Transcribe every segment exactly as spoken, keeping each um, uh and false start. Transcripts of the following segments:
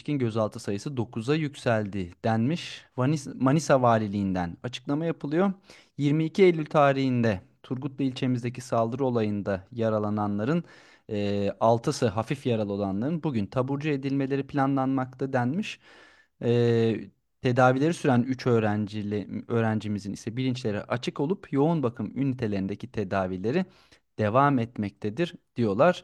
ilişkin gözaltı sayısı dokuza yükseldi denmiş. Vanis- Manisa Valiliğinden açıklama yapılıyor. yirmi iki Eylül tarihinde Turgutlu ilçemizdeki saldırı olayında yaralananların e, altısı hafif yaralı olanların bugün taburcu edilmeleri planlanmakta denmiş. E, Tedavileri süren üç öğrencili, öğrencimizin ise bilinçleri açık olup yoğun bakım ünitelerindeki tedavileri devam etmektedir diyorlar.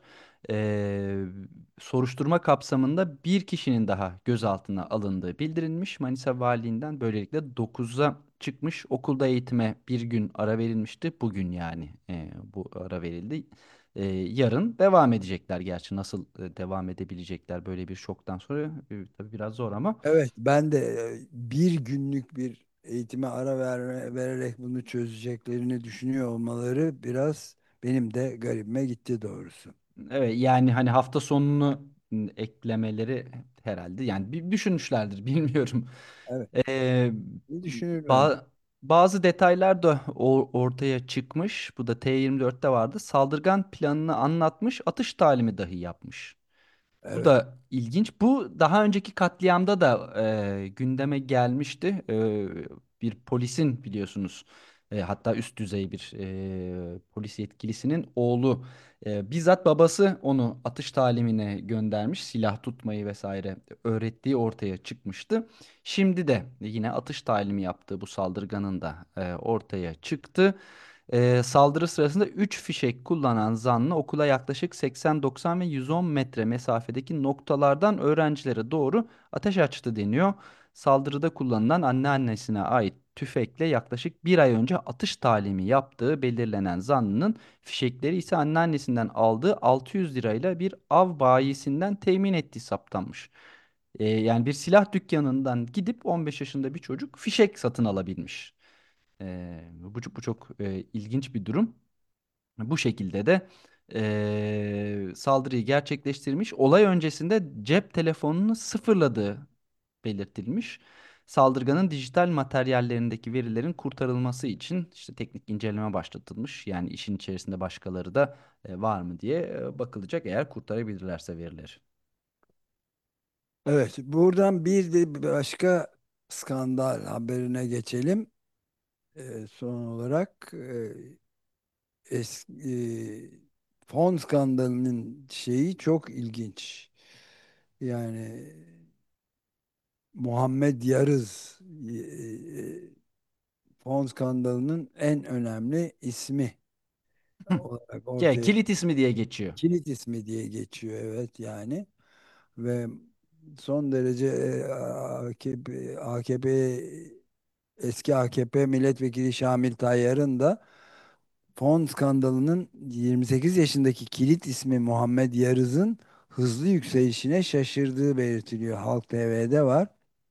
Ee, Soruşturma kapsamında bir kişinin daha gözaltına alındığı bildirilmiş. Manisa Valiliğinden böylelikle dokuza çıkmış. Okulda eğitime bir gün ara verilmişti. Bugün yani e, bu ara verildi. Ee, yarın devam edecekler. Gerçi nasıl e, devam edebilecekler böyle bir şoktan sonra e, tabii biraz zor ama. Evet, ben de e, bir günlük bir eğitime ara verme, vererek bunu çözeceklerini düşünüyor olmaları biraz benim de garibime gitti doğrusu. Evet, yani hani hafta sonunu eklemeleri herhalde yani bir düşünmüşlerdir bilmiyorum. Evet, Ee, iyi düşünürler. ba- Bazı detaylar da o- ortaya çıkmış. Bu da T yirmi dörtte vardı. Saldırgan planını anlatmış, atış talimi dahi yapmış. Bu Evet, da ilginç. Bu daha önceki katliamda da e, gündeme gelmişti. E, bir polisin biliyorsunuz, e, hatta üst düzey bir e, polis yetkilisinin oğlu, e, bizzat babası onu atış talimine göndermiş. Silah tutmayı vesaire öğrettiği ortaya çıkmıştı. Şimdi de yine atış talimi yaptığı bu saldırganın da e, ortaya çıktı. Ee, saldırı sırasında üç fişek kullanan zanlı okula yaklaşık seksen doksan ve yüz on metre mesafedeki noktalardan öğrencilere doğru ateş açtı deniyor. Saldırıda kullanılan anneannesine ait tüfekle yaklaşık bir ay önce atış talimi yaptığı belirlenen zanlının fişekleri ise anneannesinden aldığı altı yüz lirayla bir av bayisinden temin ettiği saptanmış. Ee, yani bir silah dükkanından gidip on beş yaşında bir çocuk fişek satın alabilmiş. Ee, bu, bu çok e, ilginç bir durum. Bu şekilde de e, saldırıyı gerçekleştirmiş. Olay öncesinde cep telefonunu sıfırladığı belirtilmiş. Saldırganın dijital materyallerindeki verilerin kurtarılması için işte teknik inceleme başlatılmış. Yani işin içerisinde başkaları da e, var mı diye e, bakılacak eğer kurtarabilirlerse verileri. evet. Buradan bir de başka skandal haberine geçelim. Ee, son olarak e, eski fon skandalının şeyi çok ilginç. Yani Muhammed Yarız e, e, fon skandalının en önemli ismi olarak Ya, ortaya, kilit ismi diye geçiyor. kilit ismi diye geçiyor, evet yani. Ve son derece e, A K P, A K P eski A K P milletvekili Şamil Tayyar'ın da fon skandalının yirmi sekiz yaşındaki kilit ismi Muhammed Yarız'ın hızlı yükselişine şaşırdığı belirtiliyor. Halk T V'de var.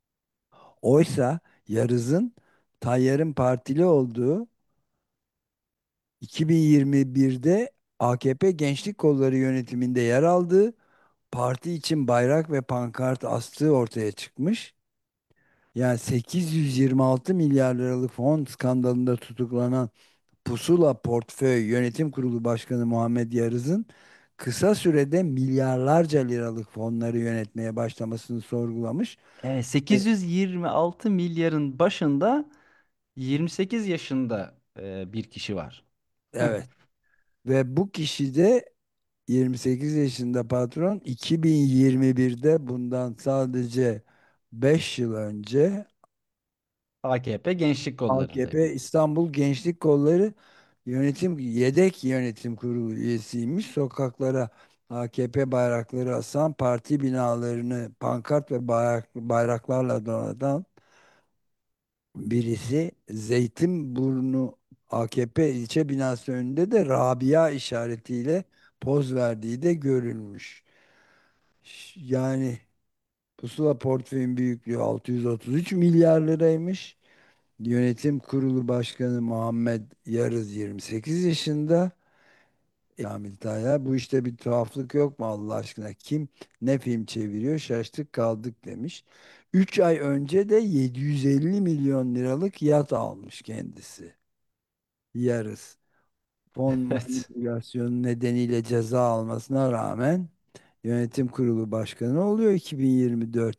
Oysa Yarız'ın Tayyar'ın partili olduğu iki bin yirmi birde A K P Gençlik Kolları yönetiminde yer aldığı, parti için bayrak ve pankart astığı ortaya çıkmış. Yani sekiz yüz yirmi altı milyar liralık fon skandalında tutuklanan Pusula Portföy Yönetim Kurulu Başkanı Muhammed Yarız'ın kısa sürede milyarlarca liralık fonları yönetmeye başlamasını sorgulamış. Evet, E, sekiz yüz yirmi altı milyarın başında yirmi sekiz yaşında e, bir kişi var. Evet. Ve bu kişi de yirmi sekiz yaşında patron, iki bin yirmi birde bundan sadece beş yıl önce A K P Gençlik Kolları'ndayım. A K P İstanbul Gençlik Kolları yönetim yedek yönetim kurulu üyesiymiş. Sokaklara A K P bayrakları asan, parti binalarını pankart ve bayrak, bayraklarla donatan birisi. Zeytinburnu A K P ilçe binası önünde de Rabia işaretiyle poz verdiği de görülmüş. Ş- Yani pusula portföyün büyüklüğü altı yüz otuz üç milyar liraymış. Yönetim Kurulu Başkanı Muhammed Yarız yirmi sekiz yaşında. Kamil Tayyar, bu işte bir tuhaflık yok mu Allah aşkına? Kim ne film çeviriyor, şaştık kaldık demiş. üç ay önce de yedi yüz elli milyon liralık yat almış kendisi. Yarız. Fon Evet. manipülasyonu nedeniyle ceza almasına rağmen yönetim kurulu başkanı oluyor iki bin yirmi dörtte.